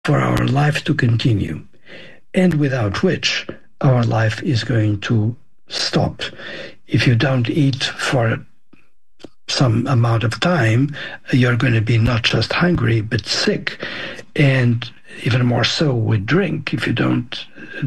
for our life to continue, and without which our life is going to stop. If you don't eat for some amount of time, you're going to be not just hungry, but sick. And even more so with drink. If you don't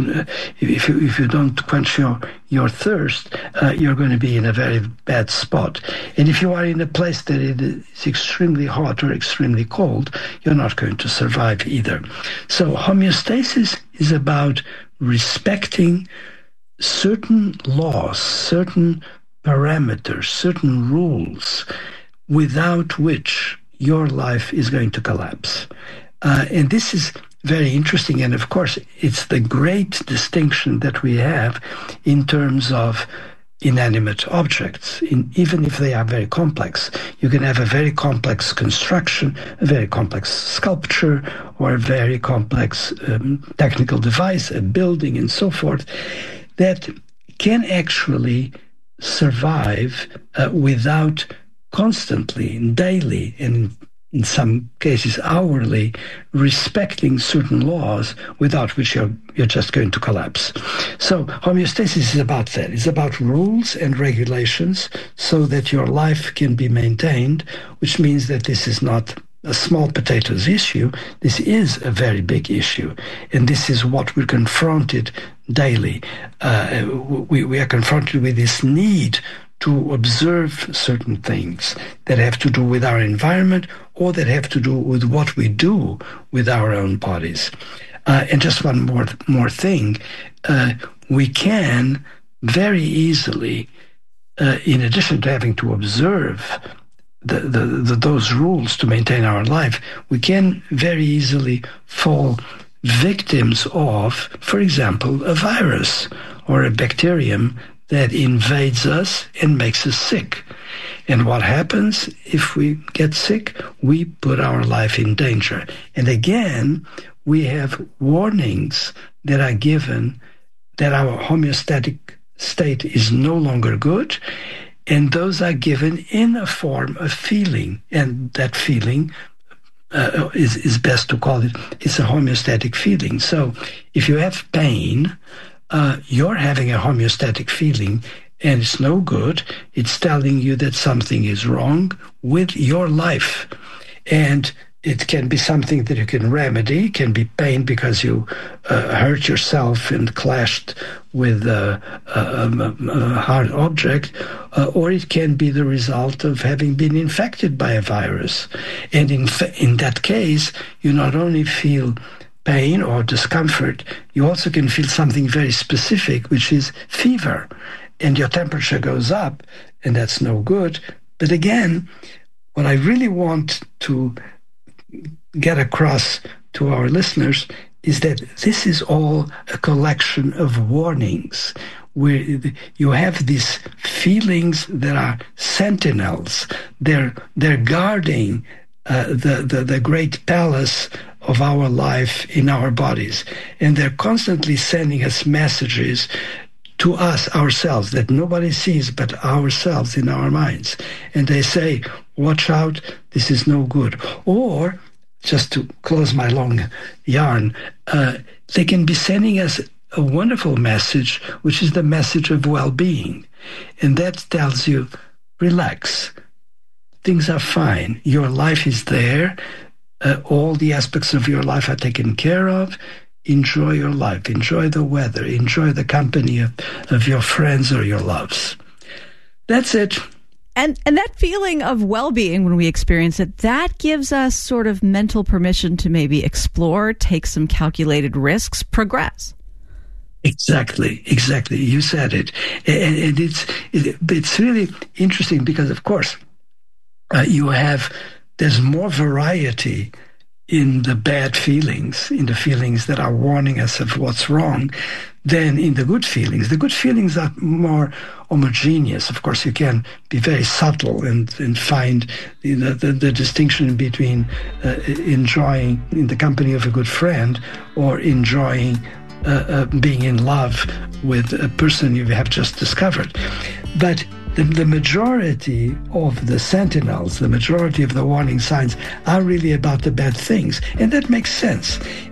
quench your thirst, you're going to be in a very bad spot. And if you are in a place that it is extremely hot or extremely cold, you're not going to survive either. So homeostasis is about respecting certain laws, certain parameters, certain rules, without which your life is going to collapse. And this is very interesting. And of course, it's the great distinction that we have in terms of inanimate objects, even if they are very complex. You can have a very complex construction, a very complex sculpture, or a very complex technical device, a building, and so forth, that can actually survive without constantly, daily, and in some cases hourly, respecting certain laws without which you're just going to collapse. So homeostasis is about that. It's about rules and regulations so that your life can be maintained, which means that this is not a small potatoes issue. This is a very big issue. And this is what we're confronted daily. We are confronted with this need to observe certain things that have to do with our environment or that have to do with what we do with our own bodies. And just one more thing, we can very easily, in addition to having to observe those rules to maintain our life, we can very easily fall victims of, for example, a virus or a bacterium that invades us and makes us sick. And what happens if we get sick? We put our life in danger. And again, we have warnings that are given that our homeostatic state is no longer good, and those are given in a form of feeling. And that feeling is best to call it's a homeostatic feeling. So if you have pain, you're having a homeostatic feeling, and it's no good. It's telling you that something is wrong with your life. And it can be something that you can remedy. It can be pain because you hurt yourself and clashed with a hard object, or it can be the result of having been infected by a virus. And in that case, you not only feel pain or discomfort, you also can feel something very specific, which is fever. And your temperature goes up, and that's no good. But again, what I really want to get across to our listeners is that this is all a collection of warnings, where you have these feelings that are sentinels. They're guarding the great palace of our life in our bodies. And they're constantly sending us messages to us, ourselves, that nobody sees but ourselves in our minds. And they say, watch out, this is no good. Or, just to close my long yarn, they can be sending us a wonderful message, which is the message of well-being. And that tells you, relax, things are fine, your life is there, all the aspects of your life are taken care of. Enjoy your life, enjoy the weather, enjoy the company of your friends or your loves. That's it. And that feeling of well-being when we experience it, that gives us sort of mental permission to maybe explore, take some calculated risks, progress. Exactly. You said it. And it's really interesting because, of course, there's more variety in the bad feelings, in the feelings that are warning us of what's wrong, than in the good feelings. The good feelings are more homogeneous. Of course, you can be very subtle and find the distinction between enjoying in the company of a good friend or enjoying being in love with a person you have just discovered. But the majority of the sentinels, the majority of the warning signs are really about the bad things. And that makes sense.